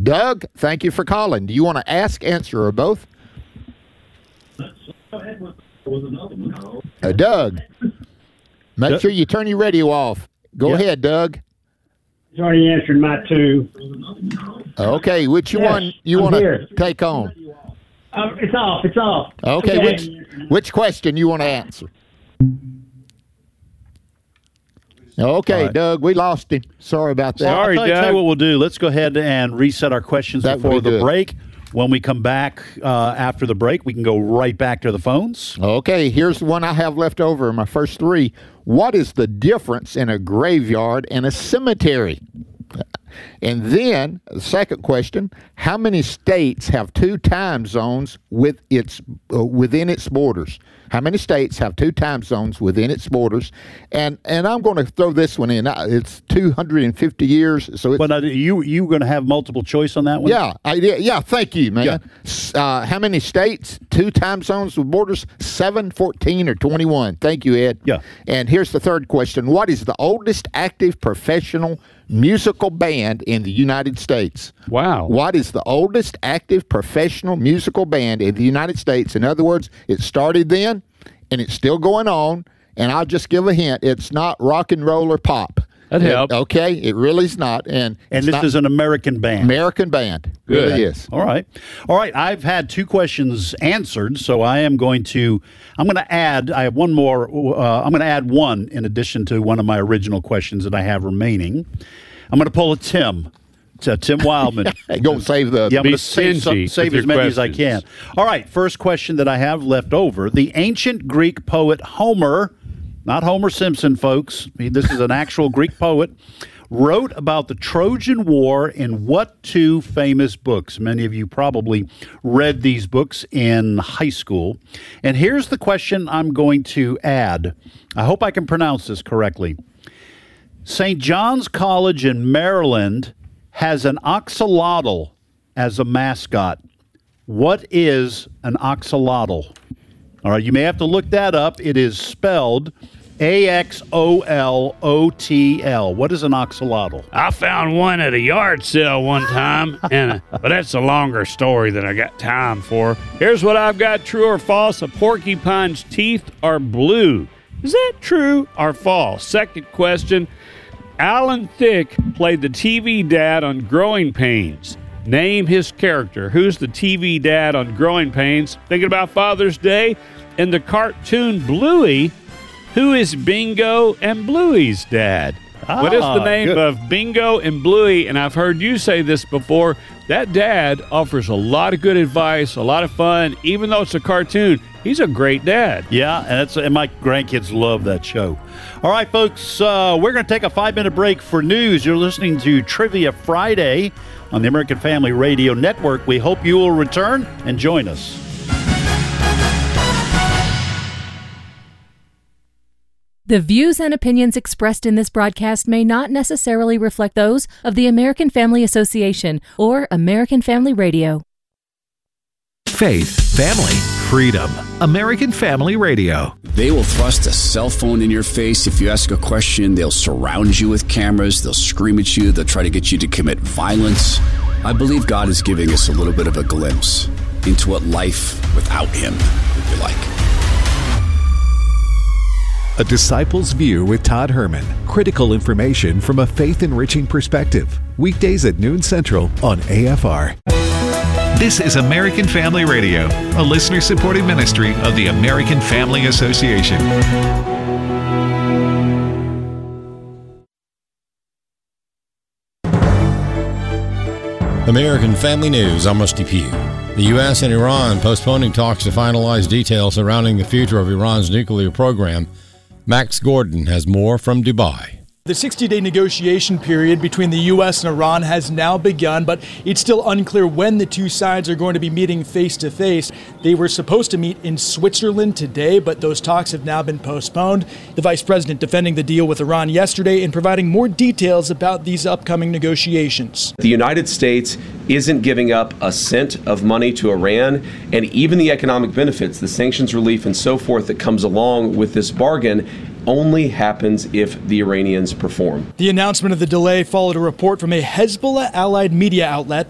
Doug, thank you for calling. Do you want to ask, answer, or both? Doug, make sure you turn your radio off. Go ahead, Doug. He's already answered my two. Okay, which one you want to take on? It's off. Okay, which question you want to answer? Okay, right. Doug, we lost him. Sorry about that. Sorry, Doug. I'll tell you what we'll do. Let's go ahead and reset our questions before the break. When we come back after the break, we can go right back to the phones. Okay, here's the one I have left over, my first three. What is the difference in a graveyard and a cemetery? And then, the second question, how many states have 2 time zones within its borders? How many states have 2 time zones within its borders? And I'm going to throw this one in. It's 250 years. So but you going to have multiple choice on that one? Yeah. Thank you, man. Yeah. How many states, 2 time zones with borders? 7, 14, or 21? Thank you, Ed. Yeah. And here's the third question. What is the oldest active professional musical band in the United States? Wow. What is the oldest active professional musical band in the United States? In other words, it started then, and it's still going on, and I'll just give a hint. It's not rock and roll or pop. That helps. Okay, it really is not. And this is an American band. American band. Good. Really is. All right. I've had 2 questions answered, so I'm going to add, I have one more, I'm going to add one in addition to one of my original questions that I have remaining. I'm going to pull a Tim Wildman. Don't save the... Yeah, I'm going to save as many as I can. All right, first question that I have left over. The ancient Greek poet Homer, not Homer Simpson, folks. This is an actual Greek poet, wrote about the Trojan War in what 2 famous books? Many of you probably read these books in high school. And here's the question I'm going to add. I hope I can pronounce this correctly. St. John's College in Maryland has an axolotl as a mascot. What is an axolotl? All right, you may have to look that up. It is spelled AXOLOTL. What is an axolotl? I found one at a yard sale one time, but that's a longer story than I got time for. Here's what I've got, true or false. A porcupine's teeth are blue. Is that true or false? Second question. Alan Thicke played the TV dad on Growing Pains. Name his character. Who's the TV dad on Growing Pains? Thinking about Father's Day? In the cartoon Bluey, who is Bingo and Bluey's dad? What is the name of Bingo and Bluey? And I've heard you say this before. That dad offers a lot of good advice, a lot of fun. Even though it's a cartoon, he's a great dad. Yeah, and my grandkids love that show. All right, folks, we're going to take a 5-minute break for news. You're listening to Trivia Friday on the American Family Radio Network. We hope you will return and join us. The views and opinions expressed in this broadcast may not necessarily reflect those of the American Family Association or American Family Radio. Faith, family, freedom. American Family Radio. They will thrust a cell phone in your face if you ask a question. They'll surround you with cameras. They'll scream at you. They'll try to get you to commit violence. I believe God is giving us a little bit of a glimpse into what life without Him would be like. A Disciple's View with Todd Herman. Critical information from a faith-enriching perspective. Weekdays at noon Central on AFR. This is American Family Radio, a listener-supported ministry of the American Family Association. American Family News, I'm Rusty Pugh. The U.S. and Iran postponing talks to finalize details surrounding the future of Iran's nuclear program. Max Gordon has more from Dubai. The 60-day negotiation period between the U.S. and Iran has now begun, but it's still unclear when the two sides are going to be meeting face-to-face. They were supposed to meet in Switzerland today, but those talks have now been postponed. The vice president defending the deal with Iran yesterday and providing more details about these upcoming negotiations. The United States isn't giving up a cent of money to Iran, and even the economic benefits, the sanctions relief and so forth that comes along with this bargain only happens if the Iranians perform. The announcement of the delay followed a report from a Hezbollah-allied media outlet